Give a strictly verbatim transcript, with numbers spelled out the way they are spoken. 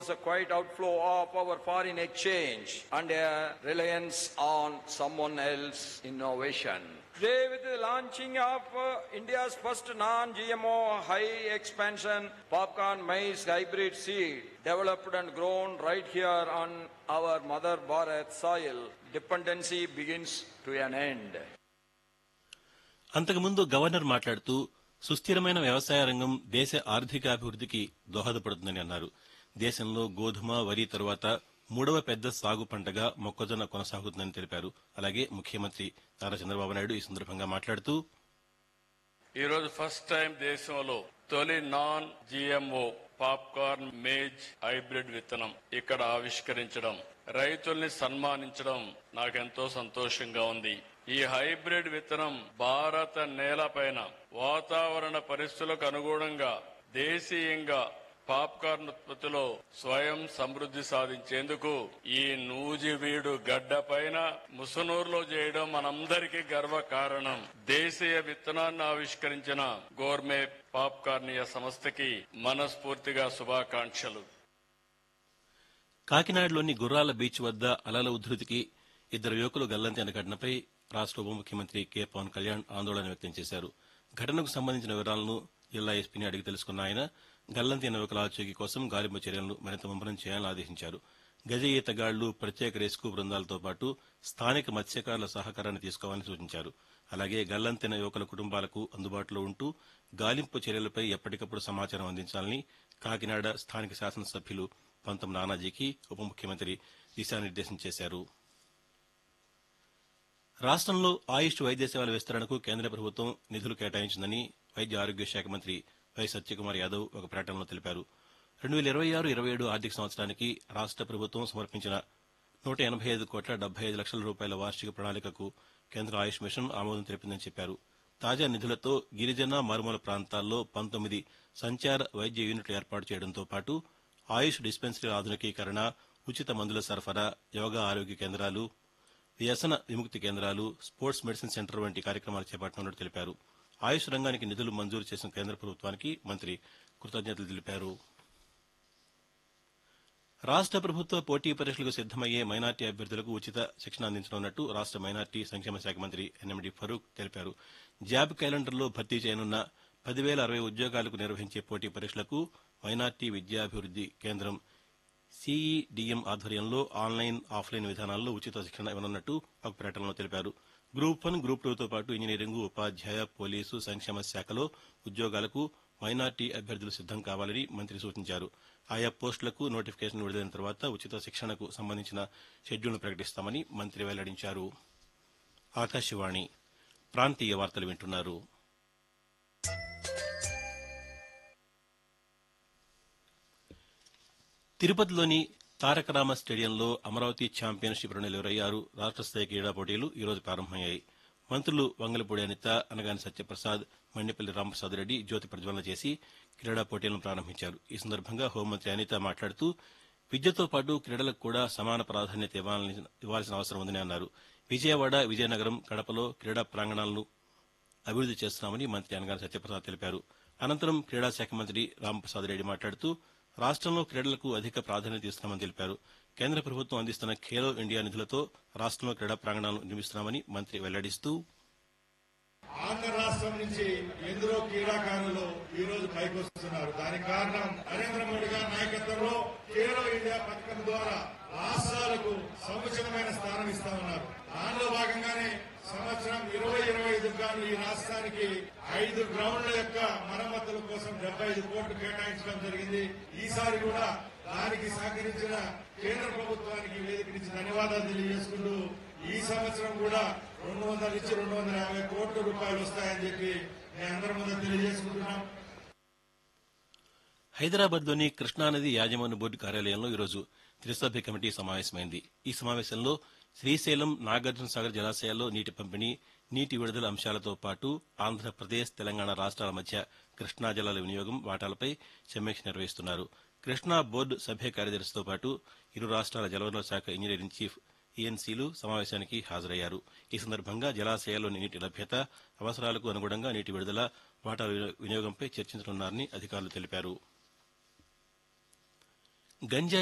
a quiet outflow of our foreign exchange and a reliance on someone else's innovation. Today, with the launching of uh, India's first non-G M O high expansion popcorn maize hybrid seed, developed and grown right here on our Mother Bharat soil, dependency begins to an end. అంతకుముందు governor మాట్లాడుతూ సుస్థిరమైన వ్యవసాయ రంగం దేశ ఆర్థికాభివృద్ధికి దోహదపడుతుందని అన్నారు. దేశంలో గోధుమ, వరి తరువాత మూడవ పెద్ద సాగు పంటగా మొక్కజొన్న కొనసాగుతుందని తెలిపారు. అలాగే ముఖ్యమంత్రి నారా చంద్రబాబు నాయుడు ఈ సందర్భంగా మాట్లాడుతూ ఈ రోజు ఫస్ట్ టైం దేశంలో తొలి non GMO popcorn maze hybrid విత్తనం ఇక్కడ ఆవిష్కరించడం, రైతుల్ని సన్మానించడం నాకెంతో సంతోషంగా ఉంది. ఈ హైబ్రిడ్ విత్తనం భారత నేలపైన వాతావరణ పరిస్థితులకు అనుగుణంగా దేశీయంగా పాప్కార్న్ ఉత్పత్తిలో స్వయం సమృద్ధి సాధించేందుకు ఈ నూజివీడు గడ్డ పైన ముసునూరులో చేయడం మనందరికీ గర్వ కారణం. దేశీయ విత్తనాన్ని ఆవిష్కరించిన గోర్మే పాప్కార్నియా సంస్థకి మనస్ఫూర్తిగా శుభాకాంక్షలు. కాకినాడలోని గుర్రాల బీచ్ వద్ద అలల ఉధృతికి ఇద్దరు యువకులు గల్లంతైన ఘటనపై రాష్ట ఉప ముఖ్యమంత్రి కె పవన్ కళ్యాణ్ ఆందోళన వ్యక్తం చేశారు. ఘటనకు సంబంధించిన వివరాలను జిల్లా ఎస్పీని అడిగి తెలుసుకున్న ఆయన గల్లంతైన యువకుల ఆచూకీ కోసం గాలింపు చర్యలను మరింత ముమ్మరం చేయాలని ఆదేశించారు. గజ ఈతగాళ్లు, ప్రత్యేక రెస్క్యూ బృందాలతో పాటు స్థానిక మత్స్యకారుల సహకారాన్ని తీసుకోవాలని సూచించారు. అలాగే గల్లంతైన యువకుల కుటుంబాలకు అందుబాటులో ఉంటూ గాలింపు చర్యలపై ఎప్పటికప్పుడు సమాచారం అందించాలని కాకినాడ స్థానిక శాసనసభ్యులు పంతం నానాజీకి ఉప ముఖ్యమంత్రి దిశానిర్దేశం చేశారు. రాష్టంలో ఆయుష్ వైద్య సేవల విస్తరణకు కేంద్ర ప్రభుత్వం నిధులు కేటాయించిందని వైద్య ఆరోగ్య శాఖ మంత్రి వై సత్యకుమార్ యాదవ్ ఒక ప్రకటనలో తెలిపారు. రెండు వేల ఇరవై ఆరు ఇరవై ఏడు ఆర్థిక సంవత్సరానికి రాష్ట ప్రభుత్వం సమర్పించిన నూట ఎనభై ఐదు కోట్ల డెబ్బై ఐదు లక్షల రూపాయల వార్షిక ప్రణాళికకు కేంద్ర ఆయుష్ మిషన్ ఆమోదం తెలిపిందని చెప్పారు. తాజా నిధులతో గిరిజన మారుమూల ప్రాంతాల్లో పంతొమ్మిది సంచార వైద్య యూనిట్లు ఏర్పాటు చేయడంతో పాటు ఆయుష్ డిస్పెన్సరీల ఆధునికీకరణ, ఉచిత మందుల సరఫరా, యోగా ఆరోగ్య కేంద్రాలు, వ్యసన విముక్తి కేంద్రాలు, స్పోర్ట్స్ మెడిసిన్ సెంటర్ వంటి కార్యక్రమాలు చేపట్టనున్నట్టు తెలిపారు. ఆయుష్ రంగానికి నిధులు మంజూరు చేసిన కేంద్ర ప్రభుత్వానికి మంత్రి కృతజ్ఞతలు తెలిపారు. రాష్ట ప్రభుత్వ పోటీ పరీక్షలకు సిద్దమయ్యే మైనార్టీ అభ్యర్థులకు ఉచిత శిక్షణ అందించనున్నట్టు రాష్ట మైనార్టీ సంక్షేమ శాఖ మంత్రి ఎన్ఎండి ఫరూక్ తెలిపారు. జాబ్ క్యాలెండర్లో భర్తీ చేయనున్న పదివేల అరవై ఉద్యోగాలకు నిర్వహించే పోటీ పరీక్షలకు మైనార్టీ విద్యాభివృద్ది కేంద్రం సీఈడీఎం ఆధ్వర్యంలో ఆన్లైన్, ఆఫ్లైన్ విధానాల్లో ఉచిత శిక్షణ ఇవ్వనున్నట్టు ఒక ప్రకటనలో తెలిపారు. గ్రూప్ వన్, గ్రూప్ టూతో పాటు ఇంజనీరింగ్, ఉపాధ్యాయ, పోలీసు, సంక్షేమ శాఖలో ఉద్యోగాలకు మైనార్టీ అభ్యర్థులు సిద్దం కావాలని మంత్రి సూచించారు. ఆయా పోస్టులకు నోటిఫికేషన్ విడుదలైన తర్వాత ఉచిత శిక్షణకు సంబంధించిన షెడ్యూల్ను ప్రకటిస్తామని మంత్రి వెల్లడించారు. ఆకాశవాణి ప్రాంతీయ వార్తలు వింటున్నారు. తిరుపతిలోని తారకరామ స్టేడియంలో అమరావతి ఛాంపియన్షిప్ రెండు వేల ఇరవై ఆరు రాష్ట స్థాయి క్రీడా పోటీలు ఈ రోజు ప్రారంభమయ్యాయి. మంత్రులు వంగలపూడి అనిత, అనగాని సత్యప్రసాద్, మండిపల్లి రాంప్రసాద్ రెడ్డి జ్యోతి ప్రజ్వలన చేసి క్రీడా పోటీలను ప్రారంభించారు. ఈ సందర్భంగా హోంమంత్రి అనిత మాట్లాడుతూ విద్యతో పాటు క్రీడలకు కూడా సమాన ప్రాధాన్యత ఇవ్వాల్సిన అవసరం ఉందని అన్నారు. విజయవాడ, విజయనగరం, కడపలో క్రీడా ప్రాంగణాలను అభివృద్ది చేస్తున్నామని మంత్రి అనగాని సత్యప్రసాద్ తెలిపారు. అనంతరం క్రీడాశాఖ మంత్రి రాంప్రసాద్ రెడ్డి మాట్లాడుతూ రాష్టంలో క్రీడలకు అధిక ప్రాధాన్యత ఇస్తున్నామని తెలిపారు. కేంద్ర ప్రభుత్వం అందిస్తున్న ఖేలో ఇండియా నిధులతో రాష్టంలో క్రీడా ప్రాంగణాలను నిర్మిస్తున్నామని మంత్రి వెల్లడిస్తూ ఆంధ్ర రాష్ట్రం నుంచి ఎందరో క్రీడాకారులు ఈ రోజు పైకొస్తున్నారు. దానికి కారణం నరేంద్ర మోడీ గారి నాయకత్వంలో ఖేలో ఇండియా పథకం ద్వారా రాష్ట్రాలకు సముచితమైన స్థానం ఇస్తామన్నారు. దానిలో భాగంగానే సంవత్సరం ఇరవై ఇరవై ఐదు గాను ఈ రాష్ట్రానికి ఐదు గ్రౌండ్ల యొక్క మరమ్మతుల కోసం డెబ్బై ఐదు కోట్లు కేటాయించడం జరిగింది. ఈసారి కూడా దానికి సహకరించిన కేంద్ర ప్రభుత్వానికి వేదికరించి ధన్యవాదాలు తెలియజేసుకుంటూ ఈ సంవత్సరం కూడా రెండు వందల నుంచి రెండు వందల యాభై కోట్ల రూపాయలు వస్తాయని చెప్పి నేను అందరి ముందు తెలియజేసుకుంటున్నాం. హైదరాబాద్లోని కృష్ణానది యాజమాన్య బోర్డు కార్యాలయంలో ఈరోజు త్రిసభ్య కమిటీ సమావేశమైంది. ఈ సమావేశంలో శ్రీశైలం, నాగార్జున సాగర్ జలాశయాల్లో నీటి పంపిణీ, నీటి విడుదల అంశాలతో పాటు ఆంధ్రప్రదేశ్, తెలంగాణ రాష్ట్రాల మధ్య కృష్ణా జలాల వినియోగం వాటాలపై సమీక్ష నిర్వహిస్తున్నారు. కృష్ణా బోర్డు సభ్య కార్యదర్శితో పాటు ఇరు రాష్ట్రాల జలవనరుల శాఖ ఇంజనీరింగ్ చీఫ్ ఈఎన్సీలు సమావేశానికి హాజరయ్యారు. ఈ సందర్భంగా జలాశయాల్లోని నీటి లభ్యత, అవసరాలకు అనుగుణంగా నీటి విడుదల, వాటాల వినియోగంపై చర్చించనున్నారని అధికారులు తెలిపారు. గంజాయి